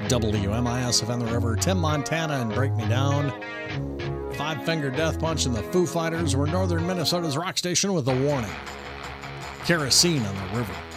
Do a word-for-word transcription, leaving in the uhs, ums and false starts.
W M I S F N The River, Tim Montana and Break Me Down. Five Finger Death Punch and the Foo Fighters were northern Minnesota's rock station with a warning. Kerosene on the River.